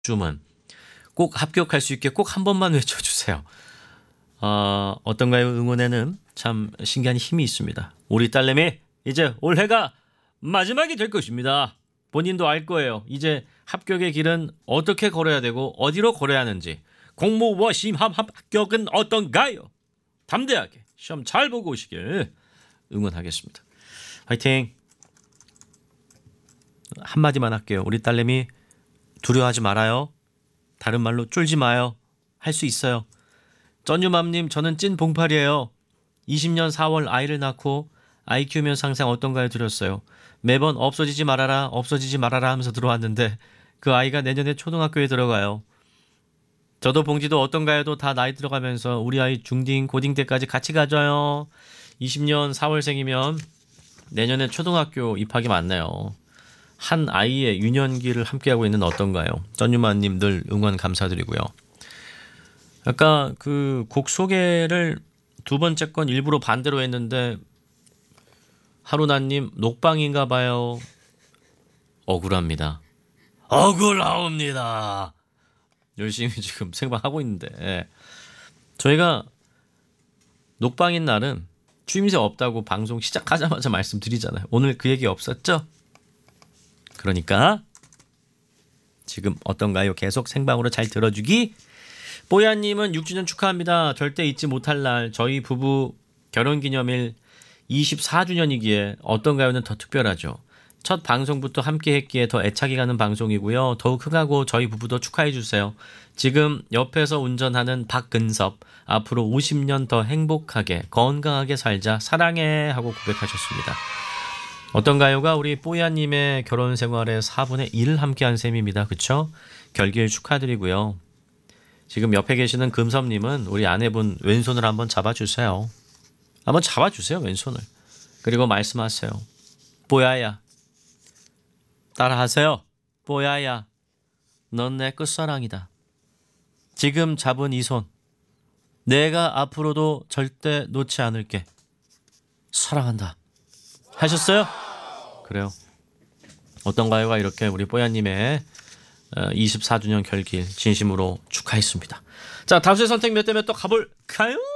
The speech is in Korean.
주문 꼭 합격할 수 있게 꼭 한 번만 외쳐주세요. 어떤가요? 응원에는 참 신기한 힘이 있습니다. 우리 딸내미 이제 올해가 마지막이 될 것입니다. 본인도 알 거예요. 이제 합격의 길은 어떻게 걸어야 되고 어디로 걸어야 하는지. 공모와 심함 합격은 어떤가요? 담대하게 시험 잘 보고 오시길 응원하겠습니다. 화이팅! 한마디만 할게요. 우리 딸내미 두려워하지 말아요. 다른 말로 쫄지 마요. 할 수 있어요. 쩐유맘님, 저는 찐 봉팔이에요. 20년 4월 아이를 낳고 아이 키우면서 항상 어떤가요 드렸어요. 매번 없어지지 말아라 하면서 들어왔는데 그 아이가 내년에 초등학교에 들어가요. 저도 봉지도 어떤가요도 다 나이 들어가면서 우리 아이 중딩 고딩 때까지 같이 가져요. 20년 4월생이면 내년에 초등학교 입학이 맞네요. 한 아이의 유년기를 함께하고 있는 어떤가요? 쩐유마님 늘 응원 감사드리고요. 아까 그 곡 소개를 두 번째 건 일부러 반대로 했는데 하루나님 녹방인가 봐요. 억울합니다. 억울하옵니다. 열심히 지금 생방하고 있는데 저희가 녹방인 날은 추임새 없다고 방송 시작하자마자 말씀드리잖아요. 오늘 그 얘기 없었죠? 그러니까 지금 어떤가요? 계속 생방으로 잘 들어주기. 뽀야님은 6주년 축하합니다. 절대 잊지 못할 날 저희 부부 결혼기념일 24주년이기에 어떤가요는 더 특별하죠. 첫 방송부터 함께 했기에 더 애착이 가는 방송이고요. 더욱 흥하고 저희 부부도 축하해 주세요. 지금 옆에서 운전하는 박근섭, 앞으로 50년 더 행복하게 건강하게 살자 사랑해 하고 고백하셨습니다. 어떤가요가 우리 뽀야님의 결혼 생활의 4분의 1을 함께한 셈입니다. 그쵸? 결길 축하드리고요. 지금 옆에 계시는 금섭님은 우리 아내분 왼손을 한번 잡아주세요. 한번 잡아주세요, 왼손을. 그리고 말씀하세요. 뽀야야. 따라하세요. 뽀야야. 넌 내 끝사랑이다. 지금 잡은 이 손. 내가 앞으로도 절대 놓지 않을게. 사랑한다. 하셨어요? 그래요. 어떤가요가 이렇게 우리 뽀야님의 24주년 결길 진심으로 축하했습니다. 자, 다수의 선택 몇 대 몇 또 가볼까요?